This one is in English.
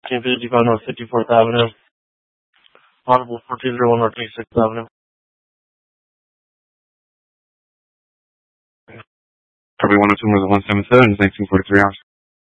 1455 North 54th Avenue. Audible 1401 North 26th Avenue. Probably 102 was 177, 1943 hours.